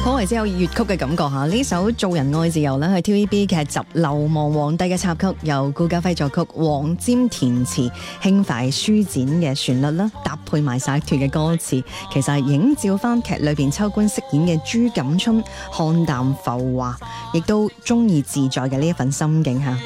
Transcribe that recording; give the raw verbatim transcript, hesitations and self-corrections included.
好為之有粵曲嘅感覺嚇，呢首《做人愛自由》咧係 T V B 劇集《流亡皇帝》嘅插曲，由顧嘉輝作曲，黃霑填詞，輕快舒展嘅旋律啦，搭配埋灑脫嘅歌詞，其實係映照翻劇裏邊秋官飾演嘅朱錦春看淡浮華，亦都中意自在嘅呢一份心境嚇。